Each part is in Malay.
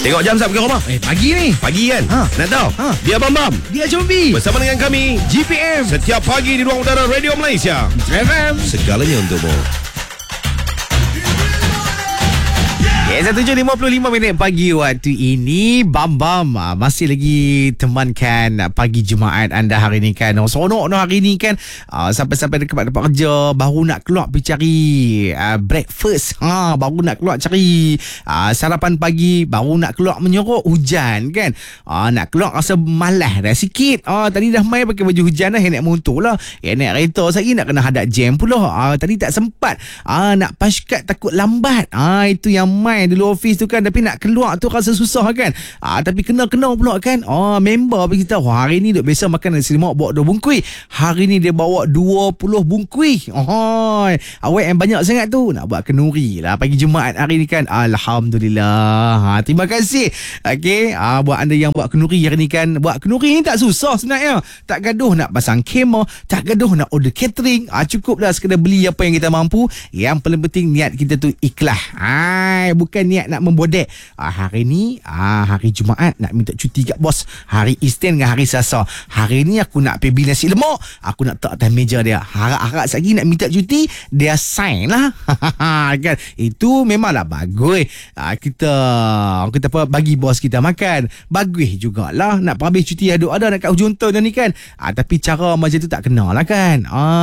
Tengok jam Sab ke rumah? Pagi ni. Pagi kan? Nak tahu? Dia Bam Dia Combi. bersama dengan kami GPM. setiap pagi di ruang udara Radio Malaysia. FM. Segalanya untukmu. 7.55 pagi waktu ini. Bam masih lagi temankan pagi Jumaat anda hari ni kan. Seronok hari ni kan. Sampai-sampai dekat tempat kerja, baru nak keluar pergi cari breakfast. Baru nak keluar cari sarapan pagi, baru nak keluar menyorok hujan kan. Nak keluar rasa malas dah sikit. Tadi dah main pakai baju hujan dah, naik motor lah, naik kereta lagi nak kena hadap jam pula. Tadi tak sempat. Nak paskat takut lambat. Itu yang main dulu office tu kan, tapi nak keluar tu rasa susah kan. Tapi kena pula kan. Member bagi tahu hari ni duk biasa makan nasi lemak bawa 2 bungkui. Hari ni dia bawa 20 bungkui. Awak yang banyak sangat tu nak buat kenduri lah pagi Jumaat hari ni kan. Alhamdulillah. Terima kasih. Okey, buat anda yang buat kenduri hari ni kan. Buat kenduri ni tak susah sebenarnya. Tak gaduh nak pasang kemah, tak gaduh nak order catering. Cukuplah sekadar beli apa yang kita mampu. Yang paling penting niat kita tu ikhlas. Bukan niat nak membodek. Hari ni hari Jumaat nak minta cuti kat bos. Hari Isnin dengan hari Selasa. Hari ni aku nak pergi beli nasi lemak, aku nak tak atas meja dia. Harap-harap lagi nak minta cuti, dia sign lah. Kan? Itu memanglah bagus. Kita apa, bagi bos kita makan. Bagus jugalah nak habis cuti ada nak kat hujung tahun ni kan. Tapi cara macam tu tak kena lah kan.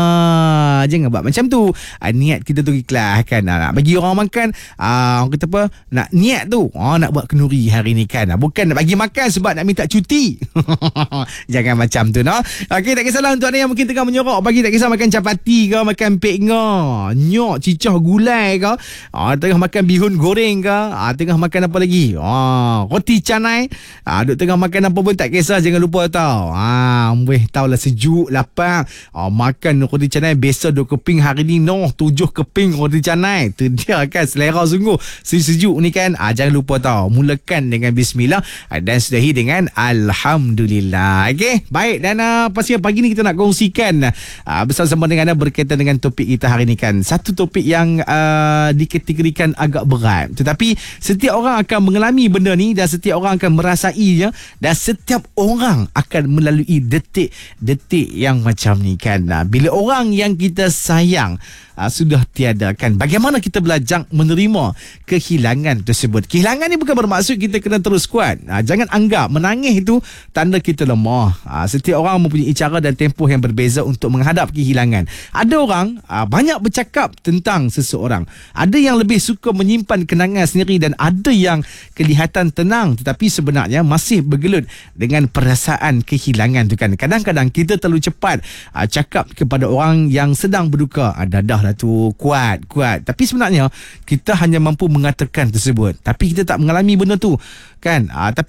Jangan buat macam tu. Niat kita tu ikhlas kan. Nak bagi orang makan, kita apa, nak niat tu nak buat kenduri hari ni kan. Bukan nak bagi makan sebab nak minta cuti. Jangan macam tu no. Okey, tak kisahlah untuk anda yang mungkin tengah menyorok pagi, tak kisah makan capati ke, makan pek ngah, nyok, cicah gulai ke, tengah makan bihun goreng ke, tengah makan apa lagi, roti canai, duk tengah makan apa pun tak kisah, jangan lupa tau. Tahulah sejuk lapang, makan roti canai biasa 2 keping, hari ni 7 keping roti canai. Tu dia kan, selera sungguh. Sejuk ni kan. Jangan lupa tau, mulakan dengan bismillah dan sudahi dengan alhamdulillah. Okey, baik. Dan pastinya pagi ni kita nak kongsikan bersama dengan anda berkaitan dengan topik kita hari ni kan. Satu topik yang dikategorikan agak berat, tetapi setiap orang akan mengalami benda ni dan setiap orang akan merasainya dan setiap orang akan melalui detik-detik yang macam ni kan. Bila orang yang kita sayang sudah tiada kan, bagaimana kita belajar menerima kehilangan tersebut. Kehilangan ni bukan bermaksud kita kena terus kuat. Jangan anggap menangis itu tanda kita lemah. Setiap orang mempunyai cara dan tempoh yang berbeza untuk menghadap kehilangan. Ada orang banyak bercakap tentang seseorang. Ada yang lebih suka menyimpan kenangan sendiri dan ada yang kelihatan tenang tetapi sebenarnya masih bergelut dengan perasaan kehilangan tu kan. Kadang-kadang kita terlalu cepat cakap kepada orang yang sedang berduka, dadah lah tu, kuat. Tapi sebenarnya kita hanya mampu mengatakan tersebut, tapi kita tak mengalami benda tu kan.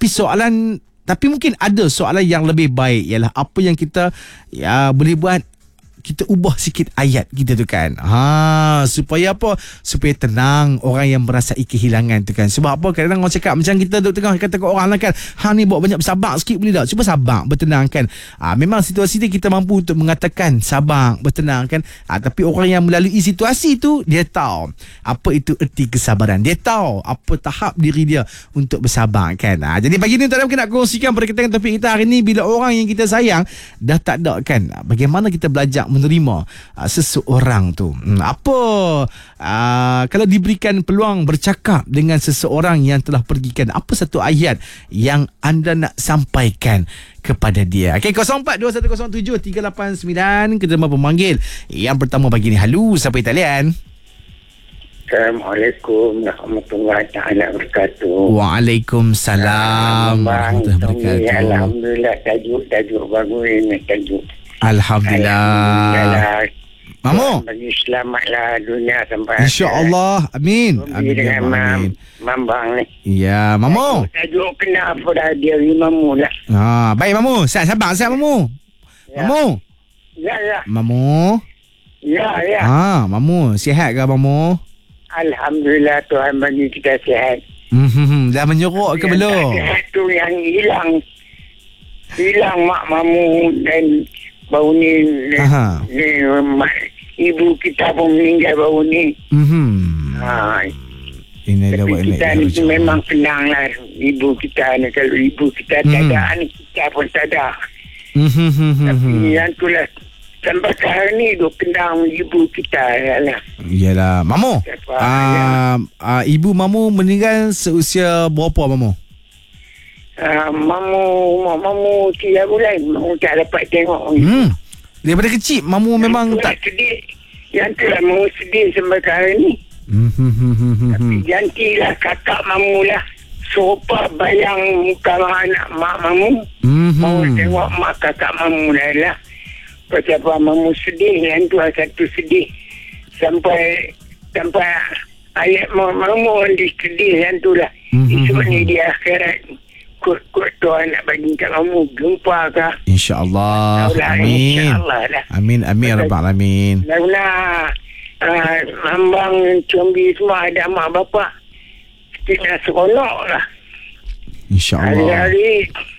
Tapi mungkin ada soalan yang lebih baik, ialah apa yang kita boleh buat. Kita ubah sikit ayat kita tu kan. Supaya apa? Supaya tenang orang yang merasai kehilangan tu kan. Sebab apa? Kadang-kadang orang cakap macam kita duk tengah kata kat orang lah kan. Ni bawa banyak bersabar sikit boleh tak? Cuba sabar, bertenang kan. Memang situasi ni kita mampu untuk mengatakan sabar, bertenang kan. Tapi orang yang melalui situasi tu, dia tahu apa itu erti kesabaran. Dia tahu apa tahap diri dia untuk bersabar kan. Jadi pagi ni tak ada mungkin nak kongsikan berkaitan dengan topik kita hari ni. Bila orang yang kita sayang dah tak ada kan, bagaimana kita belajar menerima seseorang tu. Kalau diberikan peluang bercakap dengan seseorang yang telah pergi kan, apa satu ayat yang anda nak sampaikan kepada dia? Okey, 0421073899. Kita mahu pemanggil yang pertama pagi ni. Halo, siapa di talian? Assalamualaikum warahmatullahi taala wabarakatuh. Waalaikumsalam warahmatullahi wabarakatuh. Alhamdulillah, tajuk bagus ni tajuk. Alhamdulillah. Mamu, bagi selamatlah dunia sampai insya-Allah. Amin. Amin. Mambang ni. Ya, Mamu. Tajuk kenapa dah dia ni Mamu lah. Baik Mamu. Sabar Mamu. Ya. Mamu. Ya. Mamu. Ya. Mamu, sihat ke Mamu? Alhamdulillah, Tuhan bagi kita sihat. Dah menyorok ke belum? Sihat tu yang hilang mak Mamu dan baru ni ibu kita pun meninggal baru ni. Innalillahi wa Tapi inna kita ilaihi ni raji'un. memang senang lah. Ibu kita ni, kalau ibu kita tak ada ni, kita pun tak ada. Tapi yang tu lah, sampai sekarang ni duk kenang ibu kita lah. Yalah. Mamu, Siapa? ibu Mamu meninggal seusia berapa Mamu? Mamu 3 bulan. Mamu tak dapat tengok. Daripada kecil Mamu memang Yang tu lah tak. sedih. Yang tu lah Mamu sedih sampai sekarang ni. Tapi gantilah kakak Mamu lah. Serupa bayang muka anak mak Mamu. Mau tengok mak kakak Mamu lah. Pasal apa Mamu sedih. Yang tu lah satu sedih. Sampai ayat Mamu dia sedih. Yang tu lah. Esok ni dia akhirat. Kot Tuhan nak bagi kat Mamu. Jumpa kah? InsyaAllah. Amin. InsyaAllah lah. Amin. Rabbal alamin. Launa Mambang Combi semua ada mak bapak. Kita seronok lah. InsyaAllah. Hari-hari